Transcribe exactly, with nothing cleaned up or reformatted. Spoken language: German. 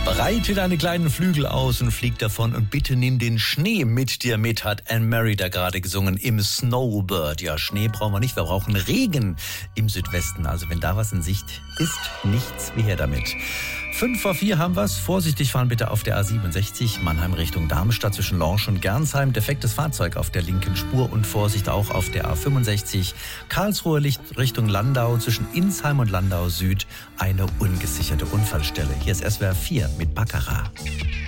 Breite deine kleinen Flügel aus und flieg davon und bitte nimm den Schnee mit dir mit, hat Anne Murray da gerade gesungen im Snowbird. Ja, Schnee brauchen wir nicht, wir brauchen Regen im Südwesten. Also wenn da was in Sicht ist, nichts wie her damit. Fünf vor vier haben wir's. Vorsichtig fahren bitte auf der A siebenundsechzig, Mannheim Richtung Darmstadt zwischen Lorsch und Gernsheim. Defektes Fahrzeug auf der linken Spur und Vorsicht auch auf der A fünfundsechzig. Karlsruhe Richtung Landau zwischen Insheim und Landau Süd. Eine ungesicherte Unfallstelle. Hier ist S W R vier mit Baccarat.